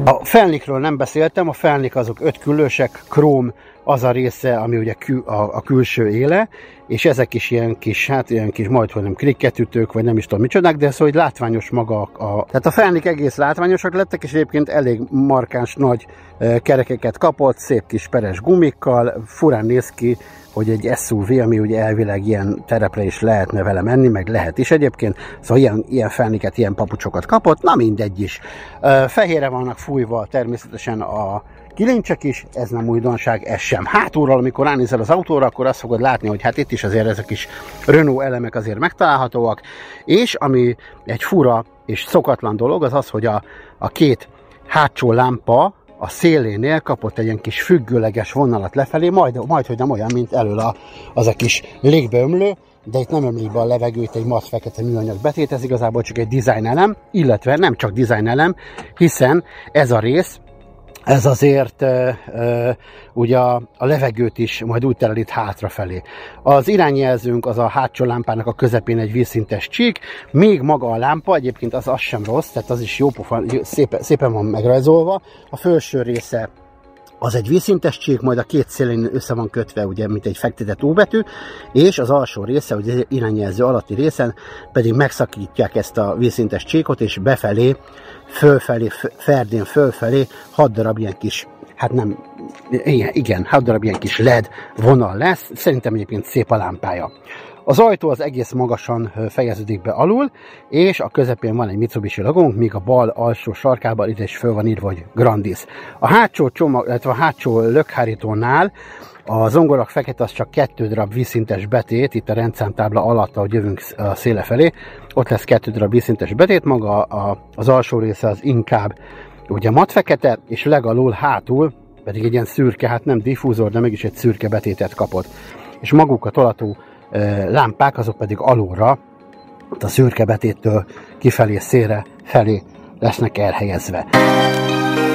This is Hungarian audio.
A felnikről nem beszéltem, a felnik azok 5 küllősek, króm az a része, ami ugye a külső éle, és ezek is ilyen kis, hát ilyen kis majdhogy nem krikketütők, vagy nem is tudom micsodák, de szóval látványos maga tehát a felnik egész látványosak lettek, és egyébként elég markáns nagy kerekeket kapott, szép kis peres gumikkal, furán néz ki, hogy egy SUV, ami ugye elvileg ilyen terepre is lehetne vele menni, meg lehet is egyébként, szóval ilyen felniket, ilyen papucsokat kapott, na mindegy is. Fehérre vannak fújva természetesen a kilincsek is, ez nem újdonság, ez sem. Hátulról, amikor ránézel az autóra, akkor azt fogod látni, hogy hát itt is azért ezek is Renault elemek azért megtalálhatóak, és ami egy fura és szokatlan dolog, az az, hogy a két hátsó lámpa a szélénél kapott egy ilyen kis függőleges vonalat lefelé, majd hogy nem olyan, mint elől az a kis légbeömlő, de itt nem ömlik be a levegő, itt egy matt fekete műanyag betét, ez igazából csak egy design elem, illetve nem csak design elem, hiszen ez a rész, ez azért ugye a levegőt is majd úgy terelít hátrafelé. Az irányjelzőnk az a hátsó lámpának a közepén egy vízszintes csík, még maga a lámpa, egyébként az sem rossz, tehát az is jó pofa, szépen van megrajzolva. A felső része az egy vízszintes csík, majd a két szélén össze van kötve, ugye, mint egy fektetett U betű, és az alsó része, ugye az irányjelző alatti részen pedig megszakítják ezt a vízszintes csíkot, és befelé, fölfelé, ferdén fölfelé 6 darab ilyen kis, hát nem, igen, 6 darab ilyen kis LED vonal lesz, szerintem egyébként szép a lámpája. Az ajtó az egész magasan fejeződik be alul, és a közepén van egy Mitsubishi logónk, míg a bal alsó sarkában ide is föl van írva, hogy Grandis. A hátsó csomag, illetve a hátsó lökhárítónál a zongorak fekete az csak 2 darab vízszintes betét, itt a rendszámtábla alatt, ahogy jövünk a széle felé, ott lesz 2 darab vízszintes betét, maga az alsó része az inkább ugye matt fekete, és legalul hátul pedig egy ilyen szürke, hát nem diffúzor, de mégis egy szürke betétet kapott. És maguk a tolató lámpák, azok pedig alulra, a szürke betéttől kifelé, szélre felé lesznek elhelyezve.